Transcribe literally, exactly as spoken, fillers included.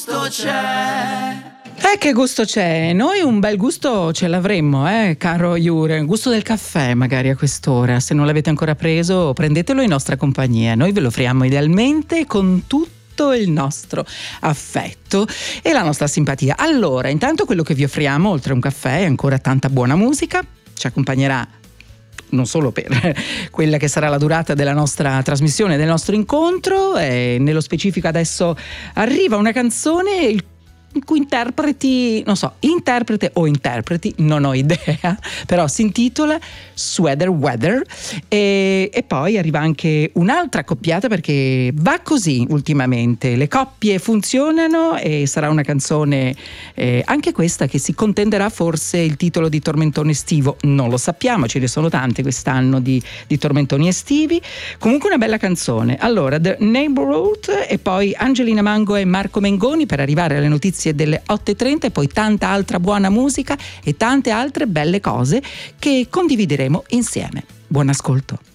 gusto c'è? Eh, che gusto c'è? Noi un bel gusto ce l'avremmo, eh, caro Jure. Il gusto del caffè, magari a quest'ora. Se non l'avete ancora preso, prendetelo in nostra compagnia. Noi ve lo offriamo idealmente con tutto il nostro affetto e la nostra simpatia. Allora, intanto quello che vi offriamo, oltre a un caffè, è ancora tanta buona musica. Ci accompagnerà non solo per quella che sarà la durata della nostra trasmissione, del nostro incontro, e nello specifico adesso arriva una canzone il in cui interpreti, non so, interprete o interpreti, non ho idea, però si intitola Sweater Weather e, e poi arriva anche un'altra coppiata, perché va così ultimamente, le coppie funzionano, e sarà una canzone eh, anche questa che si contenderà forse il titolo di tormentone estivo, non lo sappiamo, ce ne sono tante quest'anno di, di tormentoni estivi, comunque una bella canzone. Allora, The Neighborhood e poi Angelina Mango e Marco Mengoni per arrivare alle notizie delle otto e trenta, e poi tanta altra buona musica e tante altre belle cose che condivideremo insieme. Buon ascolto.